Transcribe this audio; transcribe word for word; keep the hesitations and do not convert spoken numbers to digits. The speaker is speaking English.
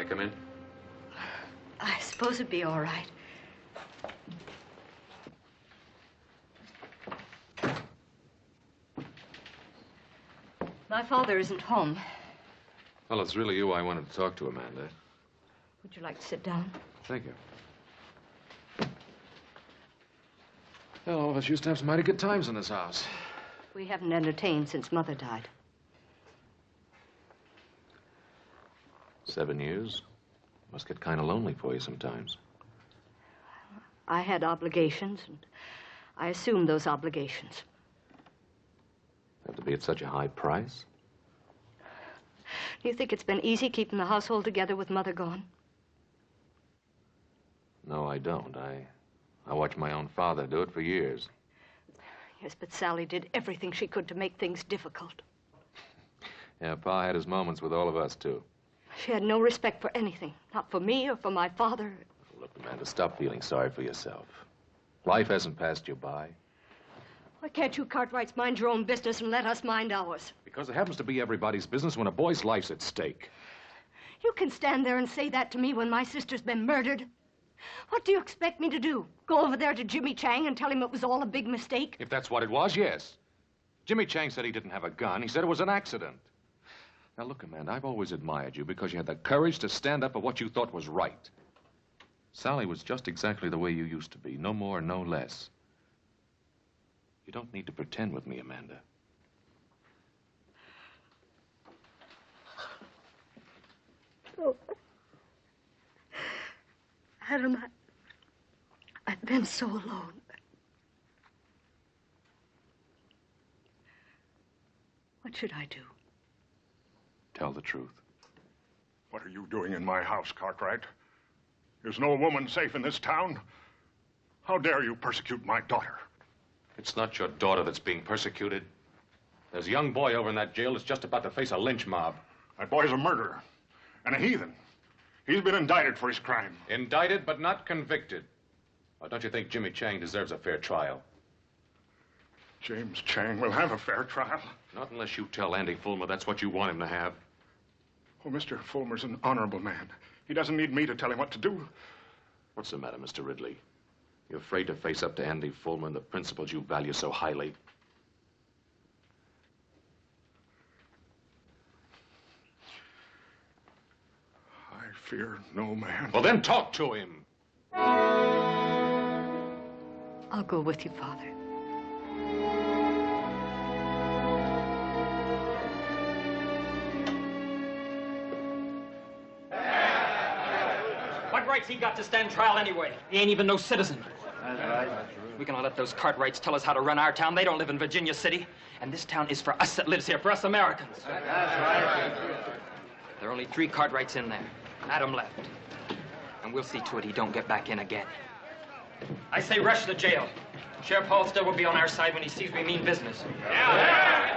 I come in? I suppose it'd be all right. My father isn't home. Well, it's really you I wanted to talk to, Amanda. Would you like to sit down? Thank you. Well, all of us used to have some mighty good times in this house. We haven't entertained since Mother died. Seven years? Must get kind of lonely for you sometimes. I had obligations, and I assumed those obligations. Have to be at such a high price? Do you think it's been easy keeping the household together with Mother gone? No, I don't. I, I watched my own father do it for years. Yes, but Sally did everything she could to make things difficult. Yeah, Pa had his moments with all of us, too. She had no respect for anything, not for me or for my father. Look, Amanda, stop feeling sorry for yourself. Life hasn't passed you by. Why can't you Cartwrights mind your own business and let us mind ours? Because it happens to be everybody's business when a boy's life's at stake. You can stand there and say that to me when my sister's been murdered. What do you expect me to do? Go over there to Jimmy Chang and tell him it was all a big mistake? If that's what it was, yes. Jimmy Chang said he didn't have a gun. He said it was an accident. Now, look, Amanda, I've always admired you because you had the courage to stand up for what you thought was right. Sally was just exactly the way you used to be, no more, no less. You don't need to pretend with me, Amanda. Oh. Adam, I, I've been so alone. What should I do? Tell the truth. What are you doing in my house, Cartwright? Is no woman safe in this town? How dare you persecute my daughter? It's not your daughter that's being persecuted. There's a young boy over in that jail that's just about to face a lynch mob. That boy's a murderer and a heathen. He's been indicted for his crime. Indicted, but not convicted. Or don't you think Jimmy Chang deserves a fair trial? James Chang will have a fair trial. Not unless you tell Andy Fulmer that's what you want him to have. Oh, Mister Fulmer's an honorable man. He doesn't need me to tell him what to do. What's the matter, Mister Ridley? You're afraid to face up to Andy Fulmer and the principles you value so highly? I fear no man. Well, then talk to him. I'll go with you, Father. What rights he got to stand trial anyway? He ain't even no citizen. That's right. We gonna let those Cartwrights tell us how to run our town. They don't live in Virginia City. And this town is for us that lives here, for us Americans. That's right. There are only three Cartwrights in there. Adam left. And we'll see to it he don't get back in again. I say rush the jail. Sheriff Halstead will be on our side when he sees we mean business. Yeah.